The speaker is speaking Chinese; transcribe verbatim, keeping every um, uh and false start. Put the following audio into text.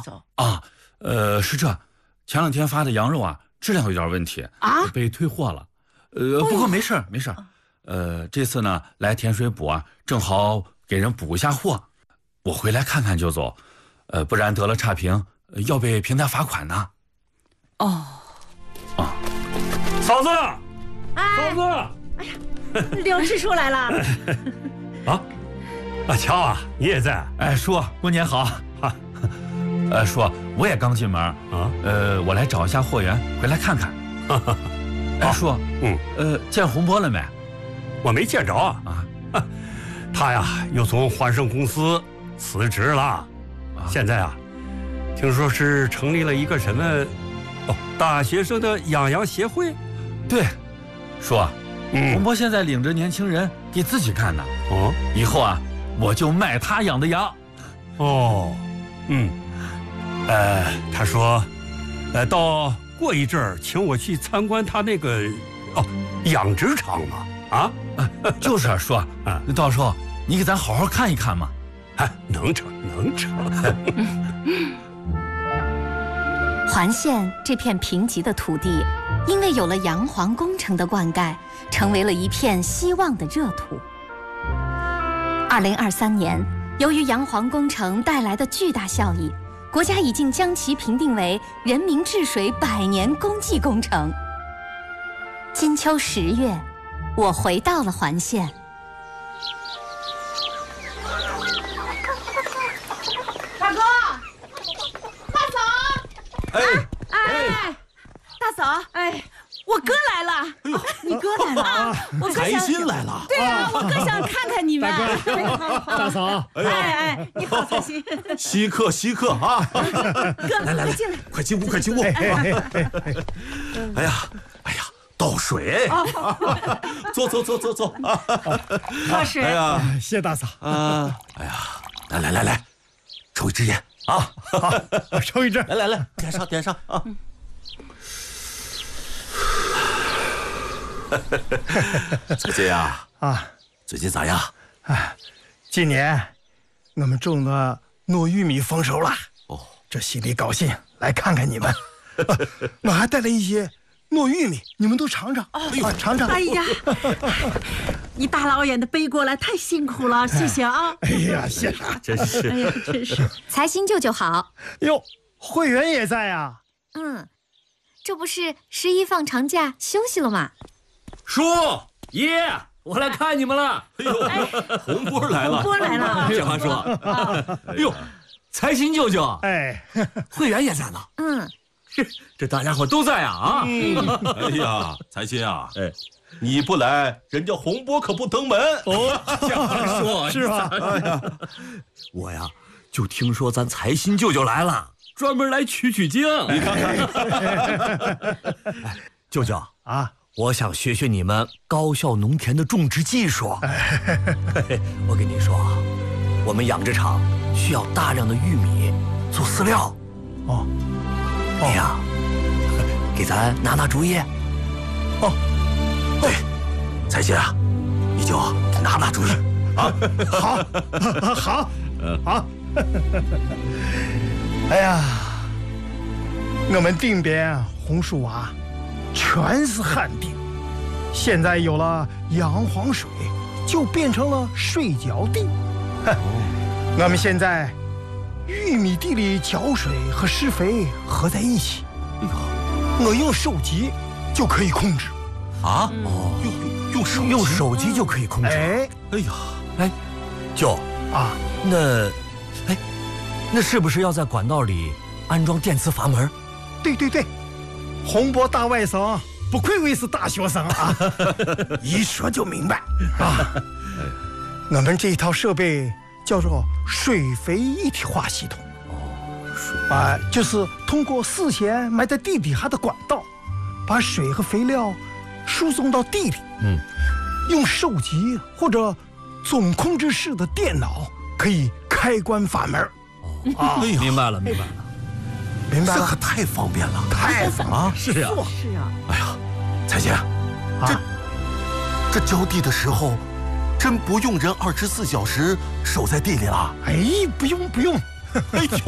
走？ 啊，呃，是这，前两天发的羊肉啊，质量有点问题啊， 被退货了。呃，不过没事儿，没事儿。呃，这次呢来甜水补啊，正好给人补一下货，我回来看看就走，呃，不然得了差评，要被平台罚款呢。 哦， 啊， 嫂子， 哎， 嫂子， 哎呀，刘支书来了。 啊，啊，乔啊，你也在？ 哎，叔，过年好。哈，呃，叔，我也刚进门啊，呃，我来找一下货源，回来看看。哎，叔， 嗯， 呃，见洪波了没？ 我没见着啊。啊，他呀又从欢盛公司辞职了，啊、现在啊，听说是成立了一个什么哦大学生的养羊协会。 对，叔， 嗯， 洪波现在领着年轻人给自己干呢。 哦， 以后啊，我就卖他养的羊。 哦，嗯，呃，他说，呃，到过一阵儿请我去参观他那个哦养殖场嘛。啊， 就是啊，叔，啊，到时候你给咱好好看一看嘛。 哎，能成，能成。 环县这片贫瘠的土地，因为有了洋黄工程的灌溉，成为了一片希望的热土。二零二三年，由于洋黄工程带来的巨大效益，国家已经将其评定为人民治水百年功绩工程。金秋十月，我回到了环县。 大哥，大嫂， 哎哎，大嫂，哎，我哥来了。哎呦，你哥来了啊！我财新来了。 对呀，我哥想看看你们。 大嫂， 哎哎，你好，财新。 稀客稀客啊！ 哥， 来来来， 进来， 快进屋，快进屋。哎呀，哎呀。倒水，坐坐坐坐坐啊！ 喝水。 哎呀， 谢谢大嫂啊！哎呀，来来来来，抽一支烟啊！ 好，抽一支。 来来来，点上点上啊！彩姐呀，啊，最近咋样？ 哎，今年我们种的糯玉米丰收了，哦，这心里高兴，来看看你们。我还带了一些。糯玉米，你们都尝尝， 哦， 啊，尝尝。 哎呀，你大老远的背过来，太辛苦了，谢谢啊。 哎呀，谢啥？ 真是。 哎呀，真是。 财新舅舅好。 哟，会员也在呀。 嗯，这不是十一放长假休息了吗？ 叔爷，我来看你们了。 哎呦，洪波来了， 洪波来了。 小韩叔，哎呦，财新舅舅， 哎， 会员也在呢。 嗯。 这大家伙都在啊啊！ 嗯、哎呀，财新啊，哎，你不来，人家洪波可不登门哦。小韩叔是吧？ 哎呀，我呀就听说咱财新舅舅来了，专门来取取经。 你看看， 哎，舅舅啊， 我想学学你们高效农田的种植技术。我跟你说啊，我们养殖场需要大量的玉米做饲料。 哦。 你呀，给咱拿拿主意。 哦，对，财新啊，你就拿拿主意啊。 好，好，好。哎呀，我们定边红树娃全是旱地，现在有了洋黄水，就变成了水浇地。我们现在。玉米地里浇水和施肥合在一起，哎呀，我用手机就可以控制。 啊？哦，用用手用手机就可以控制。 哎， 哎呀， 哎，舅啊， 那，哎，那是不是要在管道里安装电磁阀门？ 对对对，洪波大外甥不愧为是大学生啊，一说就明白啊。我们这一套设备。叫做水肥一体化系统，哦，啊，就是通过事先埋在地底下的管道，把水和肥料输送到地里。嗯，用手机或者总控制室的电脑可以开关阀门。 哦，啊，明白了，明白了， 明白了， 这可太方便了， 太方便了， 是啊， 是啊。 哎呀，财姐，这这浇地的时候。真不用人二十四小时守在地里了？ 哎，不用不用， 哎呦，